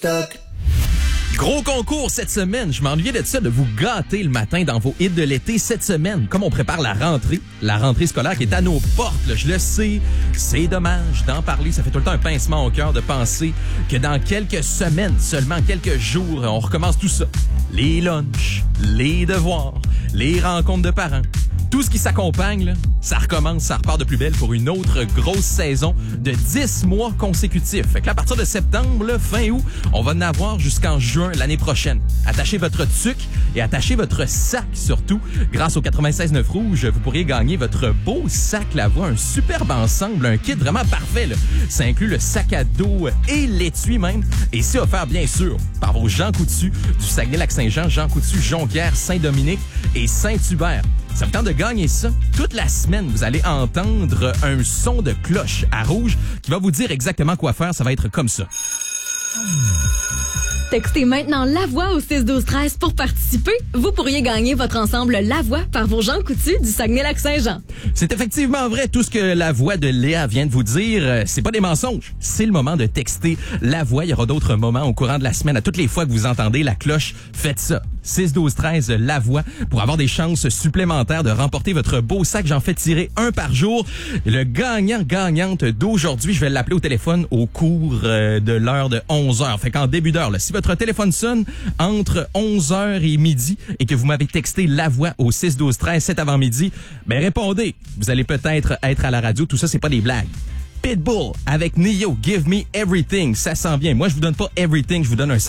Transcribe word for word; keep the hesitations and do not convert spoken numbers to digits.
toc. Gros concours cette semaine. Je m'ennuyais de ça, de vous gâter le matin dans vos hits de l'été cette semaine. Comme on prépare la rentrée, la rentrée scolaire qui est à nos portes, là, je le sais, c'est dommage d'en parler. Ça fait tout le temps un pincement au cœur de penser que dans quelques semaines, seulement quelques jours, on recommence tout ça. Les lunchs, les devoirs, les rencontres de parents. Tout ce qui s'accompagne, là, ça recommence, ça repart de plus belle pour une autre grosse saison de dix mois consécutifs. Fait que là, à partir de septembre, là, fin août, on va en avoir jusqu'en juin l'année prochaine. Attachez votre tuque et attachez votre sac surtout. Grâce au quatre-vingt-seize neuf Rouge, vous pourriez gagner votre beau sac Lavoie, un superbe ensemble, un kit vraiment parfait, là. Ça inclut le sac à dos et l'étui même. Et c'est offert, bien sûr, par vos Jean Coutu du Saguenay-Lac-Saint-Jean, Jean Coutu, Jonquière, Saint-Dominique et Saint-Hubert. Ça me tente de gagner ça. Toute la semaine, vous allez entendre un son de cloche à rouge qui va vous dire exactement quoi faire. Ça va être comme ça. Textez maintenant Lavoie au six douze treize pour participer. Vous pourriez gagner votre ensemble Lavoie par vos Jean Coutu du Saguenay-Lac-Saint-Jean. C'est effectivement vrai. Tout ce que la voix de Léa vient de vous dire, c'est pas des mensonges. C'est le moment de texter Lavoie. Il y aura d'autres moments au courant de la semaine. À toutes les fois que vous entendez la cloche, faites ça. six douze treize Lavoie pour avoir des chances supplémentaires de remporter votre beau sac. J'en fais tirer un par jour. Le gagnant-gagnante d'aujourd'hui, je vais l'appeler au téléphone au cours de l'heure de onze heures. Fait qu'en début d'heure, là, si votre téléphone sonne entre onze heures et midi et que vous m'avez texté Lavoie au six douze treize cet avant-midi, ben répondez. Vous allez peut-être être à la radio. Tout ça, c'est pas des blagues. Pitbull avec Neo, Give Me Everything. Ça sent bien. Moi, je vous donne pas everything, je vous donne un